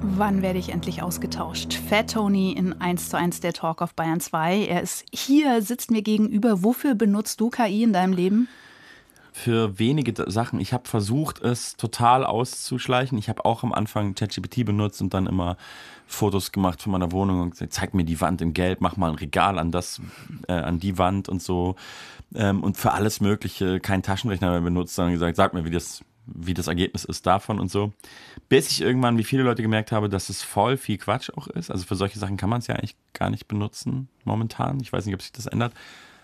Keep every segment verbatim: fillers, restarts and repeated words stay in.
Wann werde ich endlich ausgetauscht? Fat Tony in eins zu eins der Talk auf Bayern zwei. Er ist hier, sitzt mir gegenüber. Wofür benutzt du K I in deinem Leben? Für wenige Sachen. Ich habe versucht, es total auszuschleichen. Ich habe auch am Anfang ChatGPT benutzt und dann immer Fotos gemacht von meiner Wohnung und gesagt, zeig mir die Wand in Gelb, mach mal ein Regal an das, äh, an die Wand und so. Ähm, und für alles Mögliche keinen Taschenrechner mehr benutzt, sondern gesagt, sag mir, wie das wie das Ergebnis ist davon und so. Bis ich irgendwann, wie viele Leute gemerkt habe, dass es voll viel Quatsch auch ist. Also für solche Sachen kann man es ja eigentlich gar nicht benutzen momentan. Ich weiß nicht, ob sich das ändert.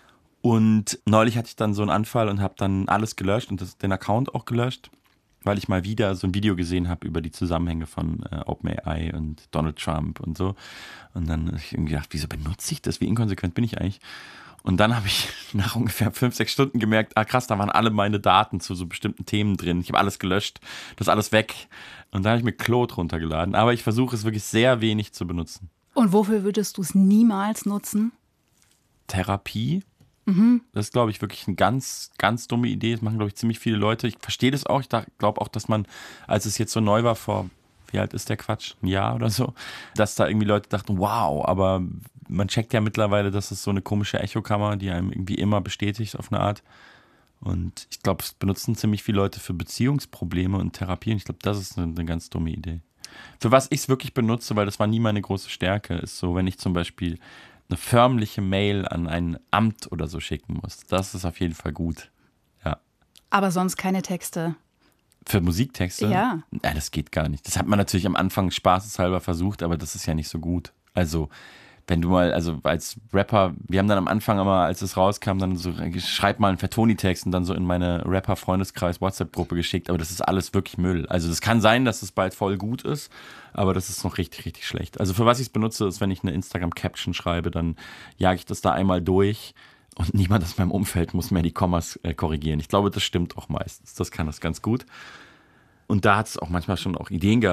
Und neulich hatte ich dann so einen Anfall und habe dann alles gelöscht und das, den Account auch gelöscht, weil ich mal wieder so ein Video gesehen habe über die Zusammenhänge von äh, OpenAI und Donald Trump und so. Und dann habe ich irgendwie gedacht, wieso benutze ich das? Wie inkonsequent bin ich eigentlich? Und dann habe ich nach ungefähr fünf, sechs Stunden gemerkt, ah krass, da waren alle meine Daten zu so bestimmten Themen drin. Ich habe alles gelöscht, das ist alles weg. Und dann habe ich mir Claude runtergeladen. Aber ich versuche es wirklich sehr wenig zu benutzen. Und wofür würdest du es niemals nutzen? Therapie. Mhm. Das ist, glaube ich, wirklich eine ganz, ganz dumme Idee. Das machen, glaube ich, ziemlich viele Leute. Ich verstehe das auch. Ich glaube auch, dass man, als es jetzt so neu war, vor, wie alt ist der Quatsch? Ein Jahr oder so, dass da irgendwie Leute dachten, wow, aber man checkt ja mittlerweile, dass es so eine komische Echokammer, die einem irgendwie immer bestätigt auf eine Art. Und ich glaube, es benutzen ziemlich viele Leute für Beziehungsprobleme und Therapie. Und ich glaube, das ist eine, eine ganz dumme Idee. Für was ich es wirklich benutze, weil das war nie meine große Stärke, ist so, wenn ich zum Beispiel eine förmliche Mail an ein Amt oder so schicken muss. Das ist auf jeden Fall gut. Ja. Aber sonst keine Texte. Für Musiktexte? Ja. Ja, das geht gar nicht. Das hat man natürlich am Anfang spaßeshalber versucht, aber das ist ja nicht so gut. Also, wenn du mal, also als Rapper, wir haben dann am Anfang immer, als es rauskam, dann so, schreib mal einen Fatoni-Text und dann so in meine Rapper-Freundeskreis-WhatsApp-Gruppe geschickt, aber das ist alles wirklich Müll. Also das kann sein, dass es bald voll gut ist, aber das ist noch richtig, richtig schlecht. Also für was ich es benutze, ist, wenn ich eine Instagram-Caption schreibe, dann jage ich das da einmal durch und niemand aus meinem Umfeld muss mehr die Kommas äh, korrigieren. Ich glaube, das stimmt auch meistens. Das kann das ganz gut. Und da hat es auch manchmal schon auch Ideen gehabt,